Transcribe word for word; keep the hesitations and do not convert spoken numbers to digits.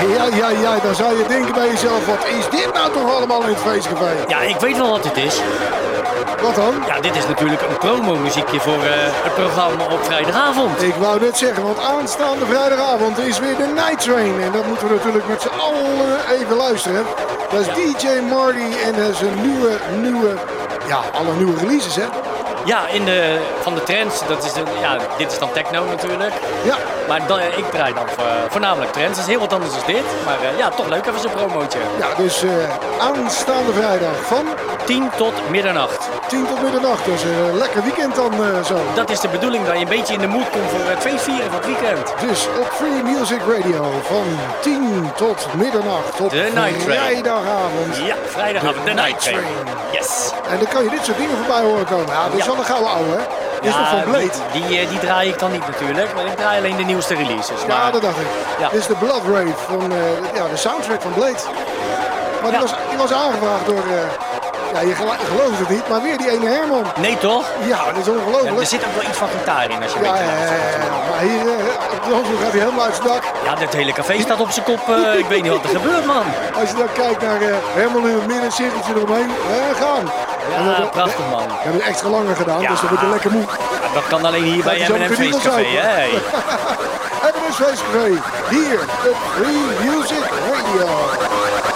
Ja, ja, ja, dan zou je denken bij jezelf, wat is dit nou toch allemaal in het feestcafé? Ja, ik weet wel wat dit is. Wat dan? Ja, dit is natuurlijk een promomuziekje voor uh, het programma op vrijdagavond. Ik wou net zeggen, want aanstaande vrijdagavond is weer de Night Train. En dat moeten we natuurlijk met z'n allen even luisteren. Dat is ja. D J Marty en zijn nieuwe, nieuwe, ja, alle nieuwe releases, hè? Ja, in de, van de trends, dat is de, ja, dit is dan techno natuurlijk. Ja. Maar dan, ik draai dan uh, voornamelijk trends, dat is heel wat anders dan dit. Maar uh, ja, toch leuk even zo'n promootje. Ja, dus uh, aanstaande vrijdag van? tien tot middernacht. tien tot middernacht, dus een uh, lekker weekend dan uh, zo. Dat is de bedoeling, dat je een beetje in de mood komt voor het feestvieren van het weekend. Dus op Free Music Radio van tien tot middernacht op de Night Train. Vrijdagavond. Ja, vrijdagavond, de, de Night Train. Train. Yes. En dan kan je dit soort dingen voorbij horen komen. Ja, dit is ja. wel een gouden ouwe, hè? Dit is ja, nog van Blade. Die, die, die draai ik dan niet natuurlijk, maar ik draai alleen de nieuwste releases. Ja, maar... dat dacht ik. Ja. Dit is de Blood Rave van uh, ja, de soundtrack van Blade. Maar die, ja. was, die was aangevraagd door, uh, ja, je gelooft het niet, maar weer die ene Herman. Nee toch? Ja, dat is ongelooflijk. Ja, er zit ook wel iets van gitaar in als je ja, weet. Ja, ja, ja, maar hier uh, op de Dansvloer gaat hij helemaal uit zijn dak. Ja, dit hele café staat op zijn kop. Uh, ik weet niet wat er gebeurt, man. Als je dan kijkt naar uh, Herman in het midden, cirkeltje eromheen, uh, gaan. Ja, hebben, prachtig man. We hebben het extra langer gedaan, ja. Dus dan wordt het lekker moe. Ja, dat kan alleen hier bij M en M Feestcafé, hè? M en M Feestcafé, hier op Free Music Radio.